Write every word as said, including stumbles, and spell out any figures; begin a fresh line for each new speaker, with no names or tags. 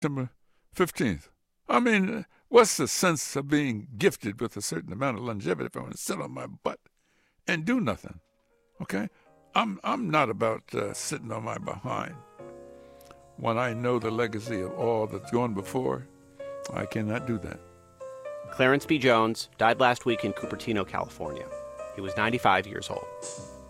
September fifteenth. I mean, what's the sense of being gifted with a certain amount of longevity if I'm going to sit on my butt and do nothing? Okay? I'm I'm not about uh, sitting on my behind. When I know the legacy of all that's gone before, I cannot do that.
Clarence B. Jones died last week in Cupertino, California. He was ninety-five years old.